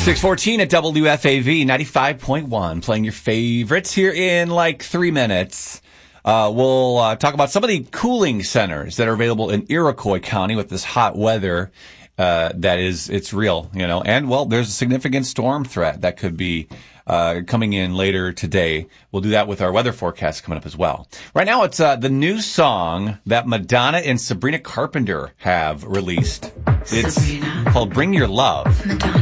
614 at WFAV 95.1, playing your favorites here in like 3 minutes. We'll talk about some of the cooling centers that are available in Iroquois County with this hot weather. It's real, and well, there's a significant storm threat that could be coming in later today. We'll do that with our weather forecast coming up as well. Right now, it's the new song that Madonna and Sabrina Carpenter have released. It's called Bring Your Love. Madonna.